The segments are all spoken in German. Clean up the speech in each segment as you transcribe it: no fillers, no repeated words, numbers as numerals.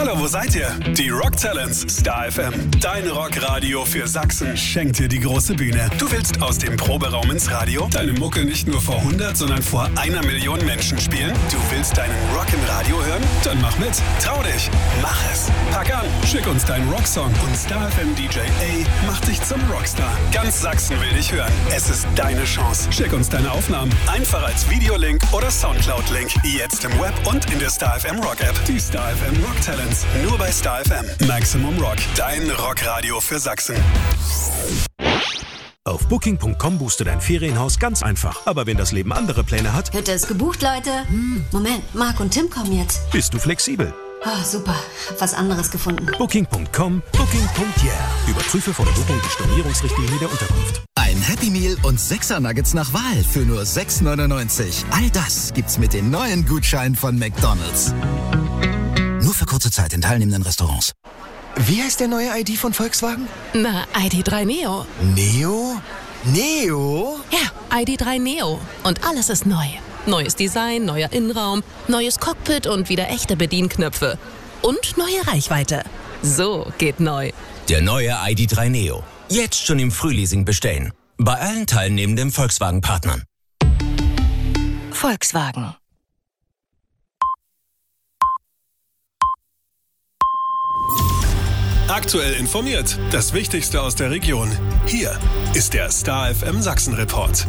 Hallo, wo seid ihr? Die Rock Talents, Star FM, dein Rockradio für Sachsen, schenkt dir die große Bühne. Du willst aus dem Proberaum ins Radio deine Mucke nicht nur vor 100, sondern vor 1 Million Menschen spielen? Du willst deinen Rock im Radio hören? Dann mach mit. Trau dich. Mach es. Pack an. Schick uns deinen Rocksong und Star FM DJ A macht dich zum Rockstar. Ganz Sachsen will dich hören. Es ist deine Chance. Schick uns deine Aufnahmen. Einfach als Videolink oder Soundcloud-Link. Jetzt im Web und in der Star FM Rock App. Die Star FM Rock Talents. Nur bei Star FM. Maximum Rock. Dein Rockradio für Sachsen. Auf Booking.com buchst du dein Ferienhaus ganz einfach. Aber wenn das Leben andere Pläne hat, Hütte ist gebucht, Leute. Moment, Marc und Tim kommen jetzt. bist du flexibel. Oh, super, hab was anderes gefunden. Booking.com, Booking.yeah. Überprüfe vor der Buchung die Stornierungsrichtlinie der Unterkunft. Ein Happy Meal und 6er Nuggets nach Wahl für nur 6,99. All das gibt's mit den neuen Gutscheinen von McDonald's. Nur für kurze Zeit in teilnehmenden Restaurants. Wie heißt der neue ID von Volkswagen? Na, ID.3 Neo. Neo? Neo? Ja, ID.3 Neo. Und alles ist neu. Neues Design, neuer Innenraum, neues Cockpit und wieder echte Bedienknöpfe. Und neue Reichweite. So geht neu. Der neue ID.3 Neo. Jetzt schon im Frühleasing bestellen. Bei allen teilnehmenden Volkswagen-Partnern. Volkswagen. Aktuell informiert. Das Wichtigste aus der Region. Hier ist der Star FM Sachsen Report.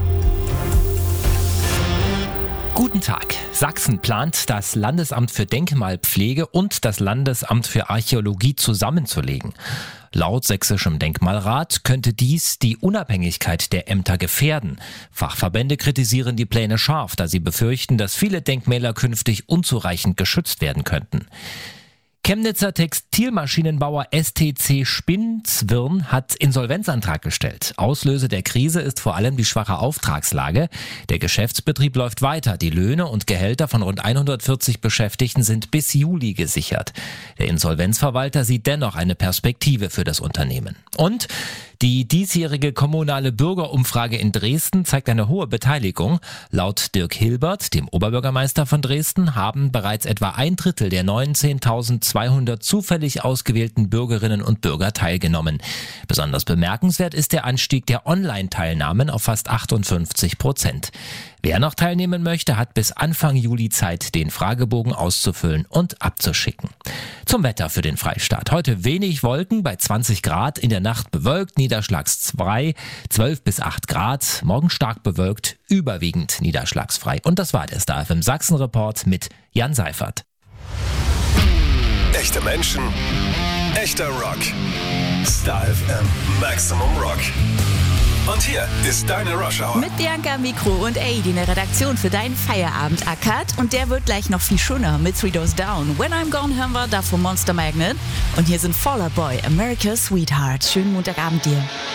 Guten Tag. Sachsen plant, das Landesamt für Denkmalpflege und das Landesamt für Archäologie zusammenzulegen. Laut Sächsischem Denkmalrat könnte dies die Unabhängigkeit der Ämter gefährden. Fachverbände kritisieren die Pläne scharf, da sie befürchten, dass viele Denkmäler künftig unzureichend geschützt werden könnten. Chemnitzer Textilmaschinenbauer STC Spinzwirn hat Insolvenzantrag gestellt. Auslöser der Krise ist vor allem die schwache Auftragslage. Der Geschäftsbetrieb läuft weiter. Die Löhne und Gehälter von rund 140 Beschäftigten sind bis Juli gesichert. Der Insolvenzverwalter sieht dennoch eine Perspektive für das Unternehmen. Und die diesjährige kommunale Bürgerumfrage in Dresden zeigt eine hohe Beteiligung. Laut Dirk Hilbert, dem Oberbürgermeister von Dresden, haben bereits etwa 1/3 der 19.200 zufällig ausgewählten Bürgerinnen und Bürger teilgenommen. Besonders bemerkenswert ist der Anstieg der Online-Teilnahmen auf fast 58%. Wer noch teilnehmen möchte, hat bis Anfang Juli Zeit, den Fragebogen auszufüllen und abzuschicken. Zum Wetter für den Freistaat. Heute wenig Wolken bei 20 Grad, in der Nacht bewölkt, niederschlagsfrei, 12 bis 8 Grad, morgen stark bewölkt, überwiegend niederschlagsfrei. Und das war der Star FM Sachsen Report mit Jan Seifert. Echte Menschen, echter Rock. Star FM Maximum Rock. Und hier ist deine Rush Hour. Mit Bianca, Mikro und A, die eine Redaktion für deinen Feierabend ackert. Und der wird gleich noch viel schöner mit Three Doors Down. When I'm Gone hören wir, davor Monster Magnet. Und hier sind Fall Out Boy, America's Sweetheart. Schönen Montagabend dir.